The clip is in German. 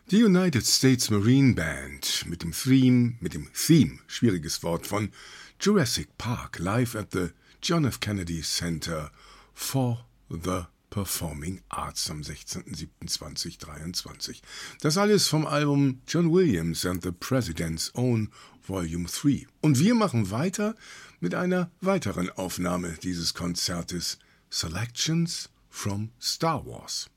Die United States Marine Band mit dem Theme, schwieriges Wort, von Jurassic Park live at the John F. Kennedy Center for the Performing Arts am 16.07.2023. Das alles vom Album John Williams and the President's Own Volume 3. Und wir machen weiter mit einer weiteren Aufnahme dieses Konzertes, Selections from Star Wars.